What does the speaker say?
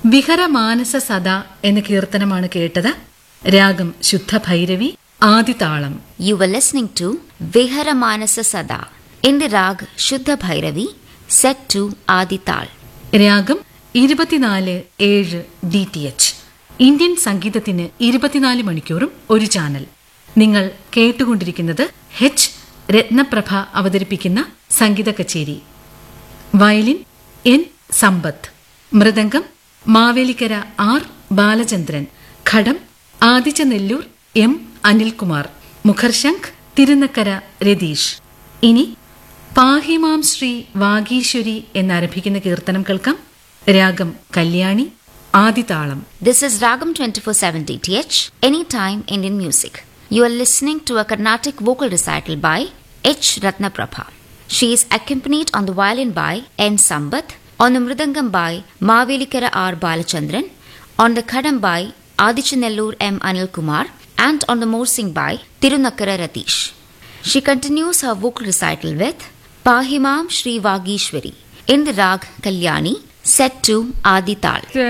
വിഹരമാനസ സദാ എന്ന കീർത്തനമാണ് കേട്ടത്. രാഗം ശുദ്ധഭൈരവി, ആദിതാളം. You were listening to Viharamanasa Sada in the rag Shuddha Bhairavi, set to Adital. രാഗം 24/7 DTH. ഇന്ത്യൻ സംഗീതത്തിന് 24 മണിക്കൂറും ഒരു ചാനൽ. നിങ്ങൾ കേട്ടുകൊണ്ടിരിക്കുന്നത് എച്ച് രത്നപ്രഭ അവതരിപ്പിക്കുന്ന സംഗീത കച്ചേരി. വയലിൻ എൻ സമ്പത്ത്, മൃദംഗം മാവേലിക്കര ആർ ബാലചന്ദ്രൻ, ഘടം ആദിച്ചനെല്ലൂർ എം അനിൽകുമാർ, മുഖർശംഖ് തിരുനക്കര രതീഷ്. ഇനി പാഹിമാം ശ്രീ വാഗീശ്വരി എന്നാരംഭിക്കുന്ന കീർത്തനം കേൾക്കാം. രാഗം Kalyani, ആദിതാളം. This is Ragam 24/7 DTH, Anytime Indian Music. You are listening to a Carnatic vocal recital by H. Ratnaprabha. She is accompanied on the violin by N. Sambat, on the mridangam by Mavelikara R. Balachandran, on the khadam by Adichanellur M. Anil Kumar, and on the morsing by Tirunakkara Ratish. She continues her vocal recital with Pahimam Shri Vagishwari in the rag Kalyani, set to Adi Tal.